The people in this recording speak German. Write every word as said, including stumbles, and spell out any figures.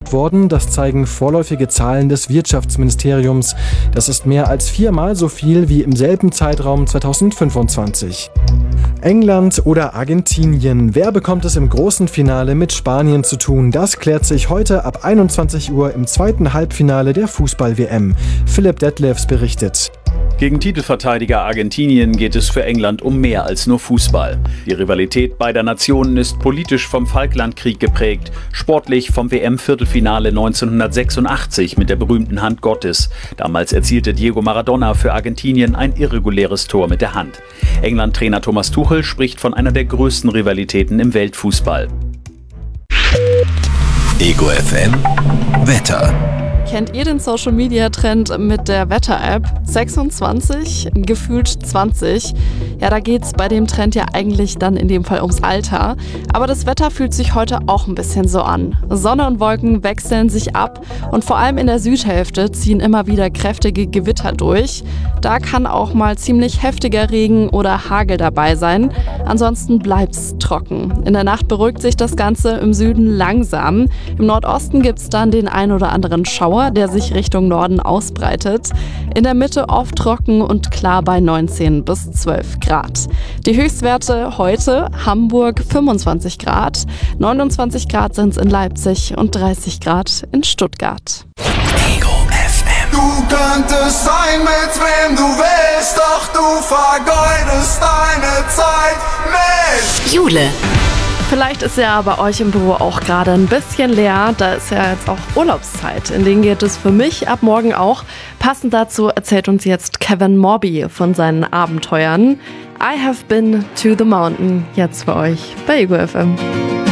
erreicht worden. Das zeigen vorläufige Zahlen des Wirtschaftsministeriums. Das ist mehr als viermal so viel wie im selben Zeitraum zweitausendfünfundzwanzig. England oder Argentinien? Wer bekommt es im großen Finale mit Spanien zu tun? Das klärt sich heute ab einundzwanzig Uhr im zweiten Halbfinale der Fußball-W M. Philipp Detlefs berichtet. Gegen Titelverteidiger Argentinien geht es für England um mehr als nur Fußball. Die Rivalität beider Nationen ist politisch vom Falklandkrieg geprägt, sportlich vom W M-Viertelfinale neunzehnhundertsechsundachtzig mit der berühmten Hand Gottes. Damals erzielte Diego Maradona für Argentinien ein irreguläres Tor mit der Hand. England-Trainer Thomas Tuchel spricht von einer der größten Rivalitäten im Weltfußball. Ego F M Wetter. Kennt ihr den Social-Media-Trend mit der Wetter-App? sechsundzwanzig, gefühlt zwanzig. Ja, da geht's bei dem Trend ja eigentlich dann in dem Fall ums Alter. Aber das Wetter fühlt sich heute auch ein bisschen so an. Sonne und Wolken wechseln sich ab und vor allem in der Südhälfte ziehen immer wieder kräftige Gewitter durch. Da kann auch mal ziemlich heftiger Regen oder Hagel dabei sein. Ansonsten bleibt's trocken. In der Nacht beruhigt sich das Ganze im Süden langsam. Im Nordosten gibt's dann den ein oder anderen Schauer, der sich Richtung Norden ausbreitet. In der Mitte oft trocken und klar bei neunzehn bis zwölf Grad. Die Höchstwerte heute: Hamburg fünfundzwanzig Grad, neunundzwanzig Grad sind es in Leipzig und dreißig Grad in Stuttgart. Ego F M. Du könntest sein, mit wem du willst, doch du vergeudest deine Zeit mit Jule. Vielleicht ist ja bei euch im Büro auch gerade ein bisschen leer. Da ist ja jetzt auch Urlaubszeit. In denen geht es für mich ab morgen auch. Passend dazu erzählt uns jetzt Kevin Morby von seinen Abenteuern. I have been to the mountain. Jetzt für euch bei Ego F M.